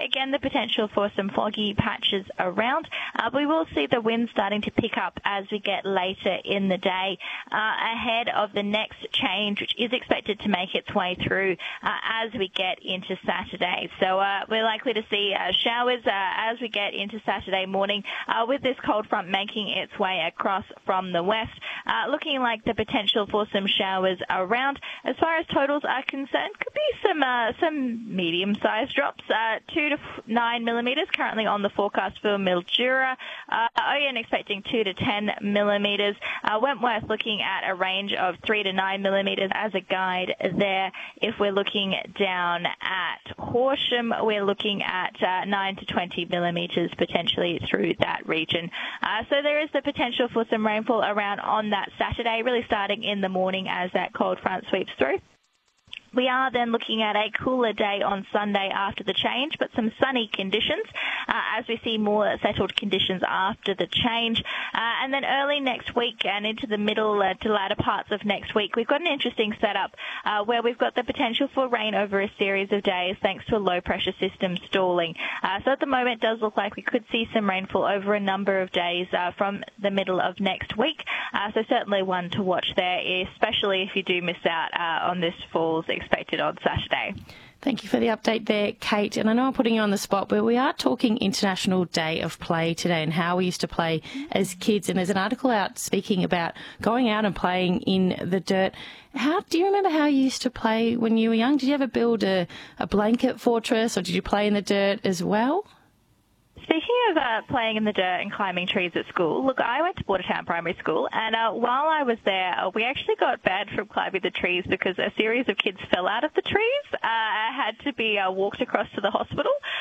again, the potential for some foggy patches around. We will see the wind starting to pick up as we get later in the day ahead of the next change, which is expected to make its way through as we get into Saturday. So we're likely to see showers as we get into Saturday morning with this cold front making its way across from the west. Looking like the potential for some showers around. As far as totals are concerned, could be some medium-sized drops, 2 to 9 millimetres currently on the forecast for Mildura. Oyen expecting 2 to 10 millimetres. Wentworth looking at a range of 3 to 9 millimetres as a guide there. If we're looking down at Horsham, we're looking at 9 to 20 millimetres potentially through that region. So there is the potential for some rainfall around on that Saturday, really starting in the morning as that cold front sweeps through. We are then looking at a cooler day on Sunday after the change, but some sunny conditions as we see more settled conditions after the change. And then early next week and into the middle to latter parts of next week, we've got an interesting setup where we've got the potential for rain over a series of days thanks to a low-pressure system stalling. So at the moment, it does look like we could see some rainfall over a number of days from the middle of next week. So certainly one to watch there, especially if you do miss out on this fall's expected on Saturday. Thank you for the update there, Kate. And I know I'm putting you on the spot, but we are talking International Day of Play today and how we used to play as kids. And there's an article out speaking about going out and playing in the dirt. Do you remember how you used to play when you were young? Did you ever build a blanket fortress, or did you play in the dirt as well? Speaking of playing in the dirt and climbing trees at school, look, I went to Bordertown Primary School, and while I was there, we actually got banned from climbing the trees because a series of kids fell out of the trees, had to be walked across to the hospital.